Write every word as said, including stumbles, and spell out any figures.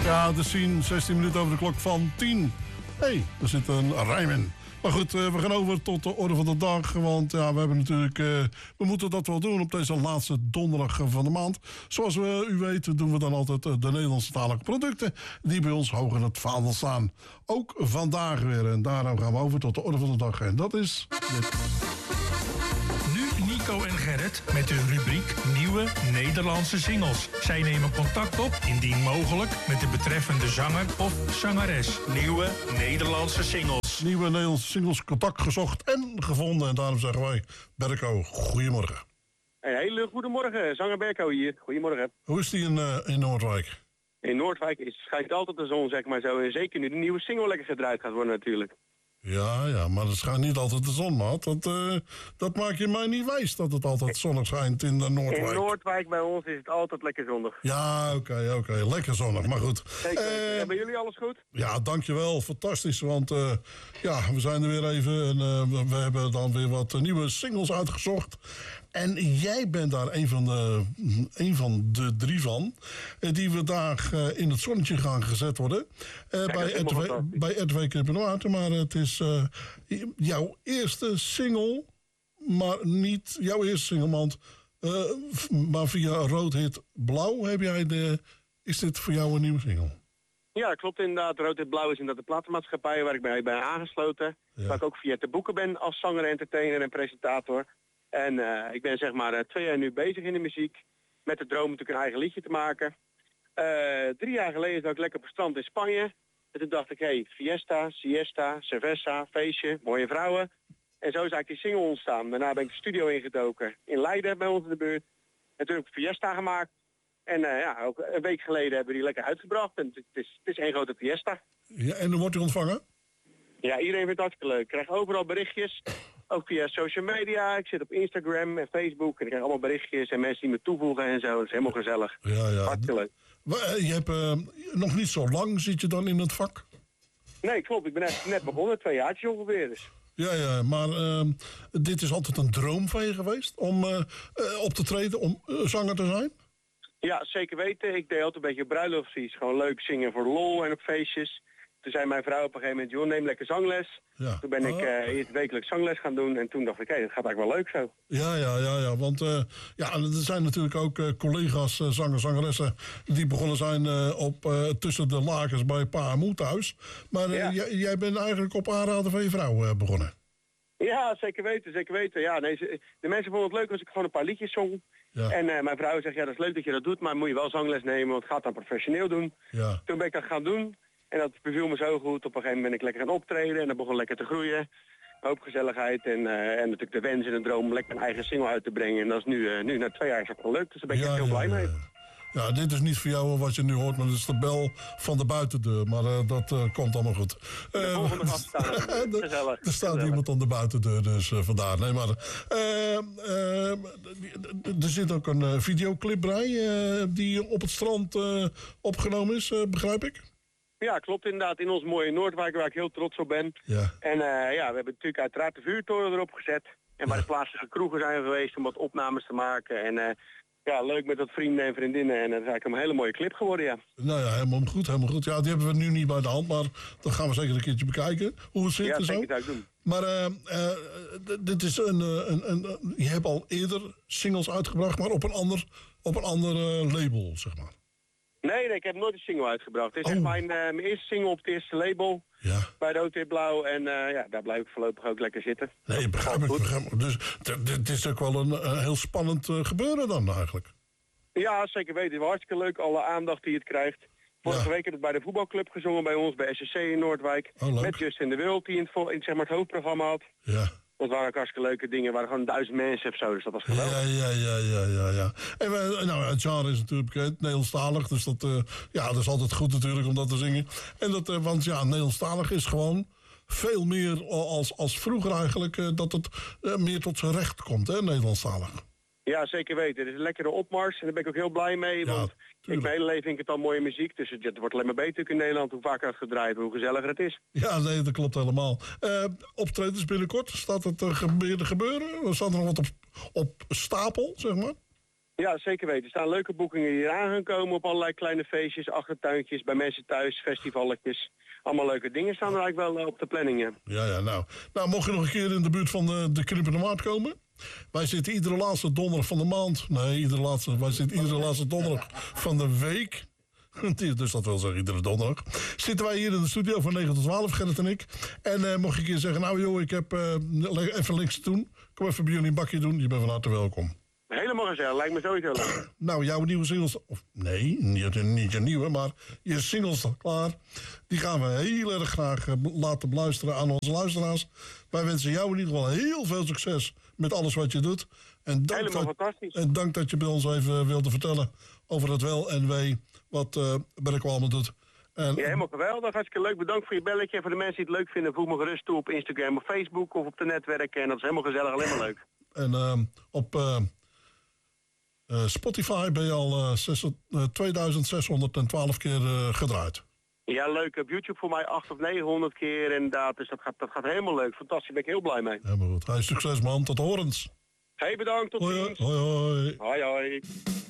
Ja, de scene, zestien minuten over de klok van tien. Hé, hey, er zit een rijm in. Maar goed, uh, we gaan over tot de orde van de dag. Want ja, we hebben natuurlijk... Uh, we moeten dat wel doen op deze laatste donderdag van de maand. Zoals we, u weet, doen we dan altijd uh, de Nederlandstalige producten... die bij ons hoog in het vaandel staan. Ook vandaag weer. En daarom gaan we over tot de orde van de dag. En dat is dit. Nico en Gerrit met de rubriek Nieuwe Nederlandse Singles. Zij nemen contact op, indien mogelijk, met de betreffende zanger of zangeres. Nieuwe Nederlandse Singles. Nieuwe Nederlandse Singles, contact gezocht en gevonden. En daarom zeggen wij, Berko, goedemorgen. Een hele goedemorgen, zanger Berko hier. Goedemorgen. Hoe is die in, uh, in Noordwijk? In Noordwijk is, schijnt altijd de zon, zeg maar zo. En zeker nu de nieuwe single lekker gedraaid gaat worden natuurlijk. Ja, ja, maar het schijnt niet altijd de zon, maat. Dat, uh, dat maak je mij niet wijs dat het altijd zonnig schijnt in de Noordwijk. In Noordwijk bij ons is het altijd lekker zonnig. Ja, oké, okay, oké. Okay. Lekker zonnig, maar goed. Zeker. Uh, Hebben jullie alles goed? Ja, dankjewel. Fantastisch, want uh, ja, we zijn er weer even. En uh, we, we hebben dan weer wat uh, nieuwe singles uitgezocht. En jij bent daar een van de, een van de drie van. Uh, die vandaag uh, in het zonnetje gaan gezet worden. Uh, ja, bij, R T W, bij R T W Krippenoord. Maar het is uh, jouw eerste single. Maar niet jouw eerste single, want... Uh, maar via Rood Hit Blauw heb jij de... Is dit voor jou een nieuwe single? Ja, klopt inderdaad. Rood Hit Blauw is inderdaad de platenmaatschappij waar ik bij ben aangesloten. Ja. Waar ik ook via te boeken ben als zanger, entertainer en presentator. En uh, ik ben zeg maar uh, twee jaar nu bezig in de muziek. Met de droom natuurlijk een eigen liedje te maken. Uh, drie jaar geleden zat ik lekker op het strand in Spanje. En toen dacht ik, hé, hey, fiesta, siesta, cerveza, feestje, mooie vrouwen. En zo is eigenlijk die single ontstaan. Daarna ben ik de studio ingedoken in Leiden bij ons in de buurt. En toen heb ik Fiesta gemaakt. En uh, ja, ook een week geleden hebben we die lekker uitgebracht. En het is, het is één grote Fiesta. Ja, en dan wordt u ontvangen? Ja, iedereen vindt het hartstikke leuk. Ik krijg overal berichtjes. Ook via social media. Ik zit op Instagram en Facebook. En ik krijg allemaal berichtjes en mensen die me toevoegen en zo. Dat is helemaal gezellig. Ja, ja. Hartstikke leuk. Je hebt uh, nog niet zo lang zit je dan in het vak? Nee, klopt. Ik ben net, net begonnen. Twee jaartjes ongeveer dus. Ja, ja, maar uh, dit is altijd een droom van je geweest om uh, uh, op te treden, om uh, zanger te zijn? Ja, zeker weten. Ik deed altijd een beetje bruiloftslies. Gewoon leuk zingen voor lol en op feestjes. Toen zei mijn vrouw op een gegeven moment, joh, neem lekker zangles. Ja. Toen ben ik uh, eerst wekelijks zangles gaan doen. En toen dacht ik, hé, hey, dat gaat eigenlijk wel leuk zo. Ja, ja, ja, ja. Want uh, ja, er zijn natuurlijk ook uh, collega's, uh, zangers, zangeressen... die begonnen zijn uh, op, uh, tussen de lakens bij Pa en Moe thuis. Maar uh, ja. j- jij bent eigenlijk op aanraden van je vrouw uh, begonnen. Ja, zeker weten, zeker weten. Ja, nee, de mensen vonden het leuk als ik gewoon een paar liedjes zong. Ja. En uh, mijn vrouw zegt, ja, dat is leuk dat je dat doet... maar moet je wel zangles nemen, want ga het dan professioneel doen. Ja. Toen ben ik dat gaan doen... En dat beviel me zo goed. Op een gegeven moment ben ik lekker gaan optreden. En dat begon lekker te groeien. Een hoop gezelligheid. En, uh, en natuurlijk de wens en de droom om lekker mijn eigen single uit te brengen. En dat is nu, uh, nu na twee jaar is dat wel leuk. Dus daar ben ik ja, echt heel blij ja, mee. Ja. ja, dit is niet voor jou wat je nu hoort. Maar dat is de bel van de buitendeur. Maar uh, dat uh, komt allemaal goed. De uh, volgende gast staan. Gezellig. Er staat Gezellig. iemand aan de buitendeur. Dus uh, vandaar. Nee, maar, uh, uh, er zit ook een uh, videoclip bij. Uh, die op het strand uh, opgenomen is. Uh, begrijp ik? Ja, klopt inderdaad. In ons mooie Noordwijk waar ik heel trots op ben. Ja. En uh, ja, we hebben natuurlijk uiteraard de vuurtoren erop gezet. En waar ja. de plaatselijke kroegen zijn geweest om wat opnames te maken. En uh, ja, leuk met wat vrienden en vriendinnen. En dat is eigenlijk een hele mooie clip geworden, ja. Nou ja, helemaal goed, helemaal goed. Ja, die hebben we nu niet bij de hand, maar dat gaan we zeker een keertje bekijken. Hoe het zit ja, en zo. Ja, zeker, dat doen. Maar uh, uh, d- dit is een, een, een, een... Je hebt al eerder singles uitgebracht, maar op een ander, op een ander uh, label, zeg maar. Nee, nee, ik heb nooit een single uitgebracht. Dit is oh. echt mijn, uh, mijn eerste single op het eerste label. Ja. Bij Rood Hit Blauw. En uh, ja, daar blijf ik voorlopig ook lekker zitten. Nee, begrijp ik. Begrijp ik. Dus dit is ook wel een, een heel spannend uh, gebeuren dan eigenlijk. Ja, zeker weten. Het is hartstikke leuk, alle aandacht die het krijgt. Vorige ja. week heb ik bij de voetbalclub gezongen bij ons, bij S C C in Noordwijk. Oh, met Justin de Wild, die in het, vol, in, zeg maar, het hoofdprogramma had. Ja. Dat waren ook hartstikke leuke dingen, waar gewoon duizend mensen of zo, dus dat was geweldig. Ja, ja, ja, ja, ja, ja. En we, nou, het genre is natuurlijk bekend, Nederlandstalig, dus dat, uh, ja, dat is altijd goed natuurlijk om dat te zingen. En dat, uh, want ja, Nederlandstalig is gewoon veel meer als, als vroeger eigenlijk, uh, dat het uh, meer tot zijn recht komt, hè, Nederlandstalig. Ja, zeker weten. Het is een lekkere opmars en daar ben ik ook heel blij mee, ja, want ik, mijn hele leven vind ik het al mooie muziek, dus het, het wordt alleen maar beter in Nederland, hoe vaker het gedraaid, hoe gezelliger het is. Ja, nee, dat klopt helemaal. Uh, optredens binnenkort, staat het uh, gebeuren? gebeuren? Staat er nog wat op, op stapel, zeg maar? Ja, zeker weten. Er staan leuke boekingen die eraan gaan komen op allerlei kleine feestjes, achtertuintjes, bij mensen thuis, festivalletjes. Allemaal leuke dingen staan er eigenlijk wel uh, op de planning. Ja, ja, ja nou. nou. Mocht je nog een keer in de buurt van de, de Krimpende Maart komen? Wij zitten iedere laatste donderdag van de maand. Nee, iedere laatste, wij zitten iedere laatste donderdag van de week. Dus dat wil zeggen, iedere donderdag. Zitten wij hier in de studio van negen tot twaalf, Gerrit en ik. En uh, mocht je een keer zeggen, nou joh, ik heb uh, even links te doen. Kom even bij jullie een bakje doen. Je bent van harte welkom. Helemaal gezellig, lijkt me sowieso leuk. Nou, jouw nieuwe singles, of nee, niet, niet je nieuwe, maar je singles al klaar. Die gaan we heel erg graag uh, laten beluisteren aan onze luisteraars. Wij wensen jou in ieder geval heel veel succes met alles wat je doet. En dank, Helemaal dat, fantastisch. en dank dat je bij ons even wilde vertellen over het wel en wee wat uh, Berko allemaal doet. En, ja, helemaal geweldig. Hartstikke leuk. Bedankt voor je belletje. En voor de mensen die het leuk vinden, voeg me gerust toe op Instagram of Facebook of op de netwerken. En dat is helemaal gezellig, alleen maar leuk. En uh, op uh, uh, Spotify ben je al uh, tweeduizend zeshonderdtwaalf keer uh, gedraaid. Ja, leuk. Op YouTube voor mij acht of negenhonderd keer inderdaad. Dus dat gaat, dat gaat helemaal leuk. Fantastisch, daar ben ik heel blij mee. Helemaal goed. Hey, succes man. Tot horens. Hey, bedankt. Tot Hoi, ziens. hoi, hoi. Hoi, hoi.